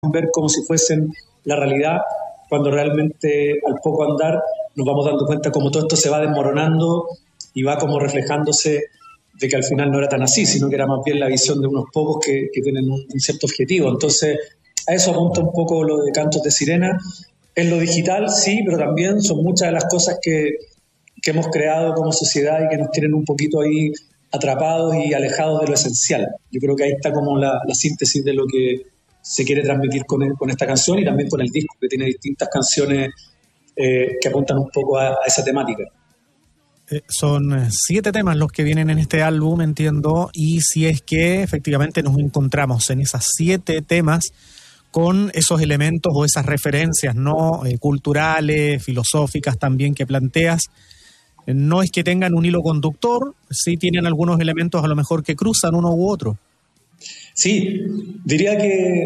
ver como si fuesen la realidad, cuando realmente al poco andar nos vamos dando cuenta como todo esto se va desmoronando y va como reflejándose de que al final no era tan así, sino que era más bien la visión de unos pocos que tienen un cierto objetivo. Entonces, a eso apunta un poco lo de Cantos de Sirena. En lo digital, sí, pero también son muchas de las cosas que hemos creado como sociedad y que nos tienen un poquito ahí atrapados y alejados de lo esencial. Yo creo que ahí está como la síntesis de lo que se quiere transmitir con esta canción y también con el disco, que tiene distintas canciones que apuntan un poco a esa temática. Son 7 temas los que vienen en este álbum, entiendo, y si es que efectivamente nos encontramos en esas 7 temas con esos elementos o esas referencias, ¿no? Culturales, filosóficas también que planteas, no es que tengan un hilo conductor, sí tienen algunos elementos a lo mejor que cruzan uno u otro. Sí, diría que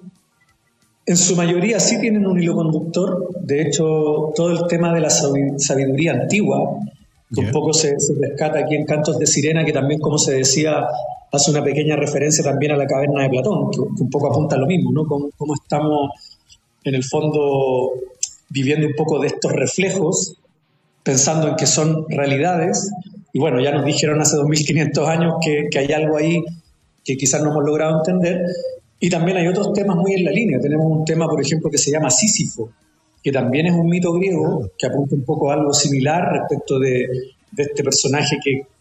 en su mayoría sí tienen un hilo conductor. De hecho, todo el tema de la sabiduría antigua, que un poco se rescata aquí en Cantos de Sirena, que también, como se decía, hace una pequeña referencia también a la caverna de Platón, que un poco apunta a lo mismo, ¿no? Cómo estamos, en el fondo, viviendo un poco de estos reflejos, pensando en que son realidades. Y bueno, ya nos dijeron hace 2500 años que hay algo ahí que quizás no hemos logrado entender. Y también hay otros temas muy en la línea. Tenemos un tema, por ejemplo, que se llama Sísifo, que también es un mito griego que apunta un poco a algo similar respecto de este personaje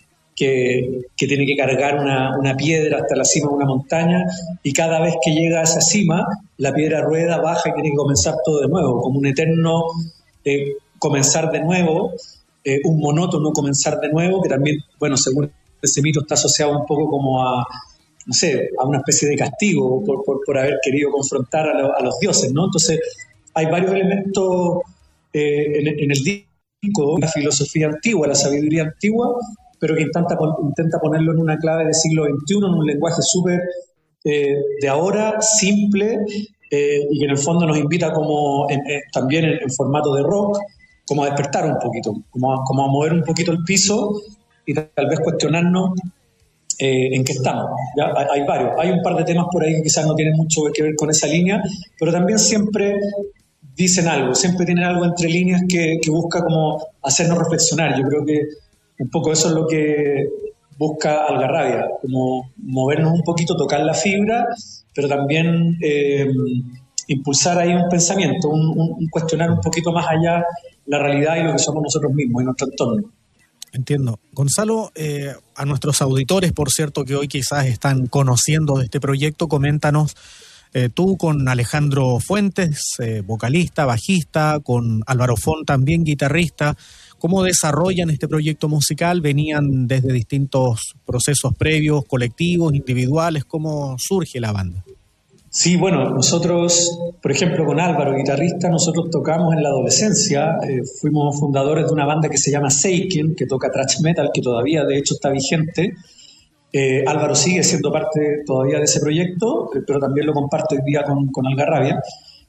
que tiene que cargar una piedra hasta la cima de una montaña, y cada vez que llega a esa cima, la piedra rueda, baja y tiene que comenzar todo de nuevo, como un eterno comenzar de nuevo, un monótono comenzar de nuevo, que también, bueno, según ese mito está asociado un poco como a, no sé, a una especie de castigo por haber querido confrontar a los dioses, ¿no? Entonces, hay varios elementos en el disco, la filosofía antigua, la sabiduría antigua, pero que intenta ponerlo en una clave del siglo XXI, en un lenguaje súper de ahora, simple, y que en el fondo nos invita como también en formato de rock, como a despertar un poquito, como a mover un poquito el piso y tal vez cuestionarnos en qué estamos. ¿Ya? Hay varios, hay un par de temas por ahí que quizás no tienen mucho que ver con esa línea, pero también siempre dicen algo, siempre tienen algo entre líneas que busca como hacernos reflexionar. Yo creo que un poco eso es lo que busca Algarrabia, como movernos un poquito, tocar la fibra, pero también impulsar ahí un pensamiento, un cuestionar un poquito más allá la realidad y lo que somos nosotros mismos y nuestro entorno. Entiendo. Gonzalo, a nuestros auditores, por cierto, que hoy quizás están conociendo de este proyecto, coméntanos, tú con Alejandro Fuentes, vocalista, bajista, con Álvaro Font también guitarrista, ¿cómo desarrollan este proyecto musical? ¿Venían desde distintos procesos previos, colectivos, individuales? ¿Cómo surge la banda? Sí, bueno, nosotros, por ejemplo, con Álvaro, guitarrista, nosotros tocamos en la adolescencia, fuimos fundadores de una banda que se llama Seiken, que toca thrash metal, que todavía de hecho está vigente. Álvaro sigue siendo parte todavía de ese proyecto, pero también lo comparto hoy día con Algarrabia.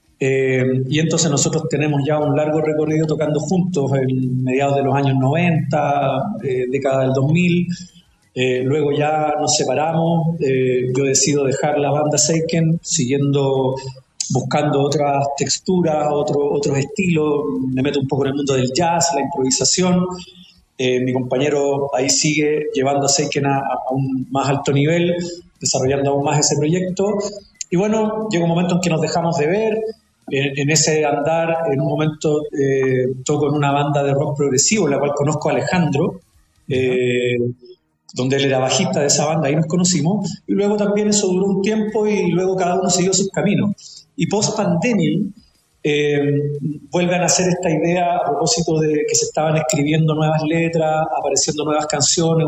Y entonces nosotros tenemos ya un largo recorrido tocando juntos en mediados de los años 90, década del 2000. Luego ya nos separamos, yo decido dejar la banda Seiken, buscando otras texturas, otros estilos, me meto un poco en el mundo del jazz, la improvisación. Mi compañero ahí sigue llevando a Seiken a un más alto nivel, desarrollando aún más ese proyecto. Y bueno, llega un momento en que nos dejamos de ver. En ese andar, en un momento toco en una banda de rock progresivo, en la cual conozco a Alejandro, donde él era bajista de esa banda, ahí nos conocimos, y luego también eso duró un tiempo y luego cada uno siguió sus caminos. Y post-pandemia vuelven a hacer esta idea a propósito de que se estaban escribiendo nuevas letras, apareciendo nuevas canciones,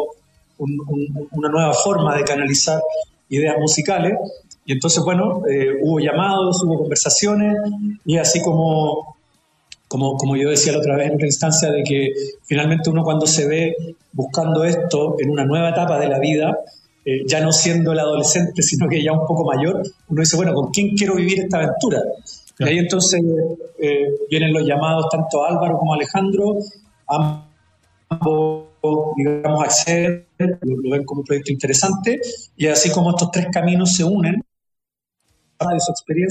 una nueva forma de canalizar ideas musicales. Y entonces, bueno, hubo llamados, hubo conversaciones, y así como yo decía la otra vez en otra instancia, de que finalmente uno cuando se ve buscando esto en una nueva etapa de la vida, ya no siendo el adolescente, sino que ya un poco mayor, uno dice, bueno, ¿con quién quiero vivir esta aventura? Claro. Y ahí entonces vienen los llamados tanto a Álvaro como a Alejandro, ambos, digamos, acceden, lo ven como un proyecto interesante, y así como estos tres caminos se unen, de su experiencia,